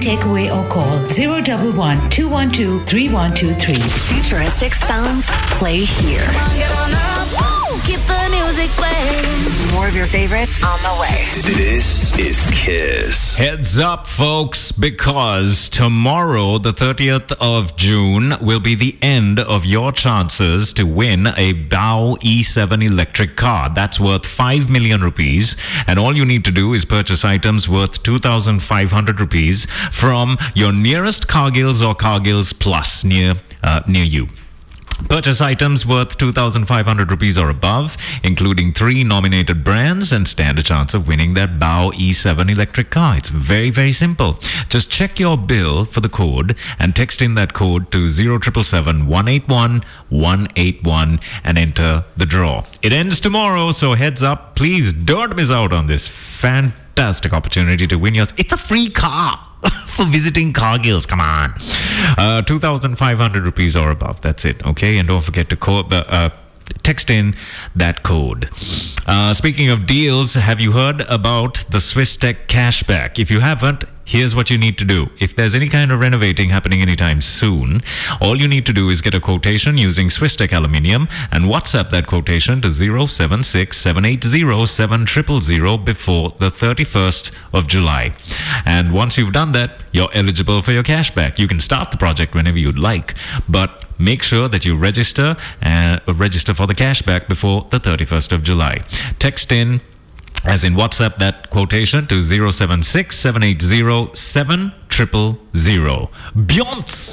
takeaway or call 011 212 3123. Futuristic sounds play here. Keep the music playing. More of your favorites on the way. This is Kiss. Heads up, folks, because tomorrow, the 30th of June, will be the end of your chances to win a BAO E7 electric car. That's worth 5 million rupees. And all you need to do is purchase items worth 2,500 rupees from your nearest Cargills or Cargills Plus near you. Purchase items worth 2,500 rupees or above, including 3 nominated brands, and stand a chance of winning that BAO E7 electric car. It's very, very simple. Just check your bill for the code and text in that code to 0777 181 181 and enter the draw. It ends tomorrow, so heads up. Please don't miss out on this fantastic opportunity to win yours. It's a free car. For visiting Cargills, come on. 2,500 rupees or above. That's it, okay? And don't forget to text in that code. Speaking of deals, have you heard about the Swisstech cashback? If you haven't, here's what you need to do. If there's any kind of renovating happening anytime soon, all you need to do is get a quotation using Swisstech Aluminium and WhatsApp that quotation to 076 780 7000 before the 31st of July. And once you've done that, you're eligible for your cashback. You can start the project whenever you'd like, but make sure that you register for the cashback before the 31st of July. Text in, as in WhatsApp, that quotation to 076 780 7000. Beyonce!